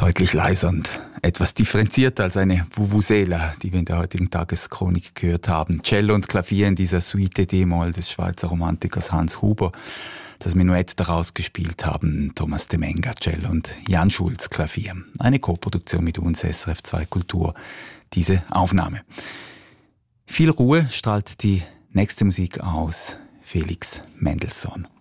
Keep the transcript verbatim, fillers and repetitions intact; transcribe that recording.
Deutlich leiser und etwas differenzierter als eine Vuvuzela, die wir in der heutigen Tageschronik gehört haben. Cello und Klavier in dieser Suite D-Moll des Schweizer Romantikers Hans Huber. Das Menuett daraus gespielt haben Thomas de Menga Cello und Jan Schulz Klavier. Eine Co-Produktion mit uns S R F zwei Kultur, diese Aufnahme. Viel Ruhe strahlt die nächste Musik aus, Felix Mendelssohn.